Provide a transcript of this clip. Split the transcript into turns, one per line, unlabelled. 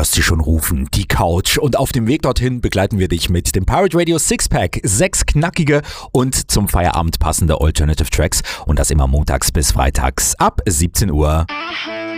hörst sie schon rufen, die Couch. Und auf dem Weg dorthin begleiten wir dich mit dem Pirate Radio Sixpack. 6 knackige und zum Feierabend passende Alternative Tracks. Und das immer montags bis freitags ab 17 Uhr.